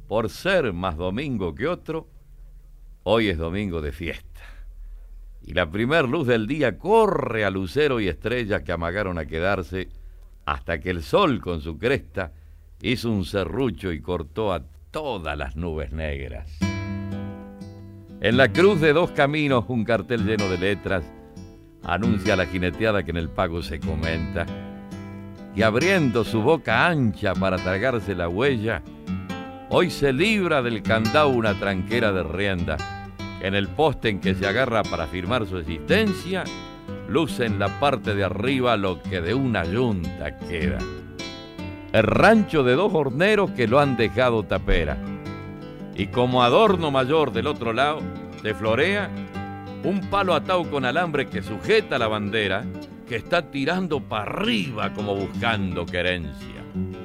por ser más domingo que otro, hoy es domingo de fiesta. Y la primer luz del día corre a lucero y estrella que amagaron a quedarse hasta que el sol con su cresta hizo un serrucho y cortó a todas las nubes negras. En la cruz de dos caminos un cartel lleno de letras anuncia la jineteada que en el pago se comenta, y abriendo su boca ancha para tragarse la huella, hoy se libra del candado una tranquera de rienda, que en el poste en que se agarra para firmar su existencia, luce en la parte de arriba lo que de una yunta queda. El rancho de dos horneros que lo han dejado tapera, y como adorno mayor del otro lado se florea un palo atado con alambre que sujeta la bandera, que está tirando para arriba como buscando querencia.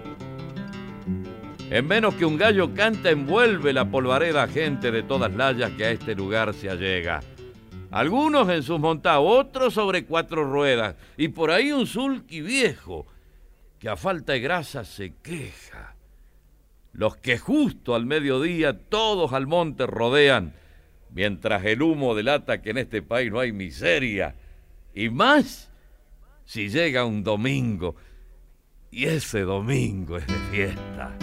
En menos que un gallo canta envuelve la polvareda gente de todas layas que a este lugar se allega. Algunos en sus montados, otros sobre cuatro ruedas, y por ahí un sulky viejo que a falta de grasa se queja. Los que justo al mediodía todos al monte rodean, mientras el humo delata que en este país no hay miseria, y más si llega un domingo, y ese domingo es de fiesta.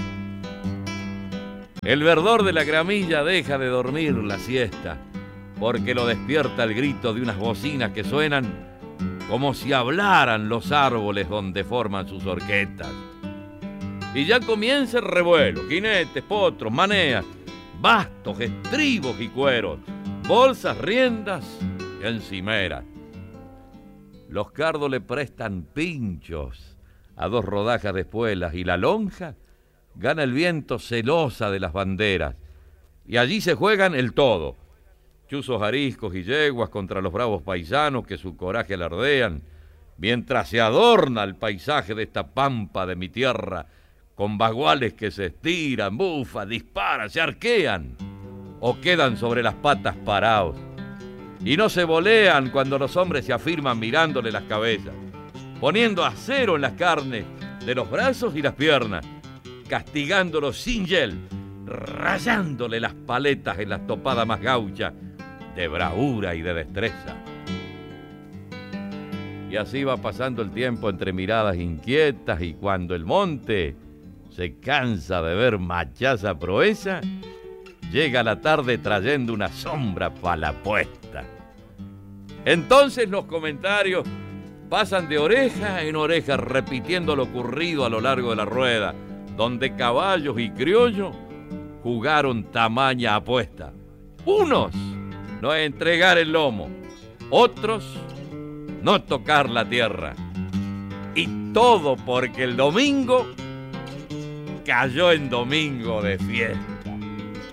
El verdor de la gramilla deja de dormir la siesta, porque lo despierta el grito de unas bocinas que suenan como si hablaran los árboles donde forman sus horquetas. Y ya comienza el revuelo, jinetes, potros, maneas, bastos, estribos y cueros, bolsas, riendas y encimeras. Los cardos le prestan pinchos a dos rodajas de espuelas y la lonja gana el viento celosa de las banderas. Y allí se juegan el todo. Chuzos ariscos y yeguas contra los bravos paisanos que su coraje alardean, mientras se adorna el paisaje de esta pampa de mi tierra con baguales que se estiran, bufan, disparan, se arquean o quedan sobre las patas parados. Y no se volean cuando los hombres se afirman mirándole las cabezas, poniendo acero en las carnes de los brazos y las piernas, castigándolos sin hiel, rayándole las paletas en las topadas más gauchas de bravura y de destreza. Y así va pasando el tiempo entre miradas inquietas, y cuando el monte se cansa de ver machaza proeza, llega la tarde trayendo una sombra para la puesta. Entonces los comentarios pasan de oreja en oreja repitiendo lo ocurrido a lo largo de la rueda, donde caballos y criollos jugaron tamaña apuesta. Unos no entregar el lomo, otros no tocar la tierra. Y todo porque el domingo cayó en domingo de fiesta.